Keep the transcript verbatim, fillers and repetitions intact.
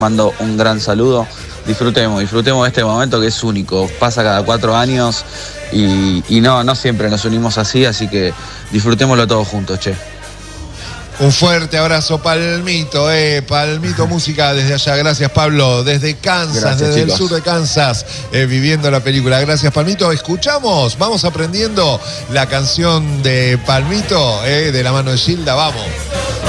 mando un gran saludo. Disfrutemos, disfrutemos de este momento que es único, pasa cada cuatro años y, y no, no siempre nos unimos así, así que disfrutémoslo todos juntos, che. Un fuerte abrazo, Palmito, eh, Palmito Música desde allá. Gracias, Pablo, desde Kansas, Gracias, desde chicos. el sur de Kansas, eh, viviendo la película. Gracias, Palmito. Escuchamos, vamos aprendiendo la canción de Palmito, eh, de la mano de Gilda, vamos.